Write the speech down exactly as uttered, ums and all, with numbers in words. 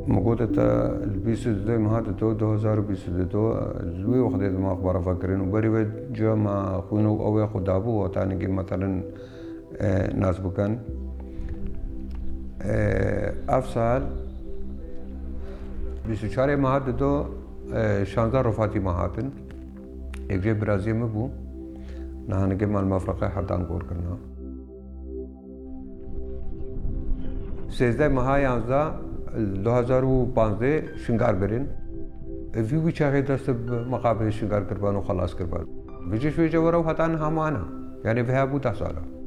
موجودة البيس ده مهاد تو دو هزار بيس دو لوي وخدي ما أخبار فاكرين وبري جا ما خونو أو ياخد دابو وتاني جي مثلا ناس بكان أفصل بيس شارع مهاد دو شانزار رفاتي مهاتن एक जे ब्राज़ील में बू नहाने के माल मफरक़ हरदान कोर करना सेज़दा महा याज़दा दो हज़ार पाँच शिंगार बेरिन वी भी चाहे दस मकाबले शिंगार करवानो खलास करवा विजय विजय वरो हतान हमाना यानी वह अबू तासाला